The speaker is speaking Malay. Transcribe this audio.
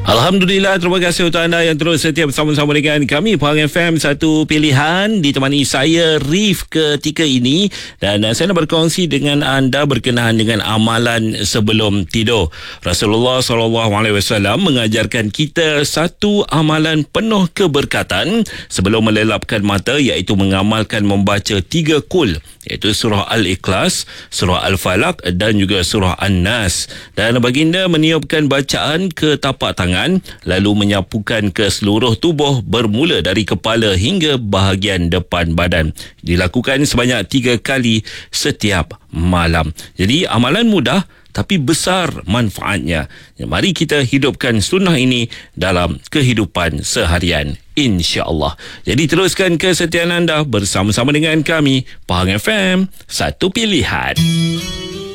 Alhamdulillah, terima kasih untuk anda yang terus setia bersama-sama dengan kami Pahang FM, satu pilihan. Ditemani saya Rif ketika ini, dan saya nak berkongsi dengan anda berkenaan dengan amalan sebelum tidur. Rasulullah SAW mengajarkan kita satu amalan penuh keberkatan sebelum melelapkan mata, iaitu mengamalkan membaca 3 qul, iaitu surah Al-Ikhlas, surah Al-Falaq dan juga surah An-Nas. Dan baginda meniupkan bacaan ke tapak tangan, lalu menyapukan ke seluruh tubuh bermula dari kepala hingga bahagian depan badan. Dilakukan sebanyak 3 kali setiap malam. Jadi amalan mudah tapi besar manfaatnya. Mari kita hidupkan sunnah ini dalam kehidupan seharian, insya-Allah. Jadi teruskan kesetiaan anda bersama-sama dengan kami Pahang FM, satu pilihan.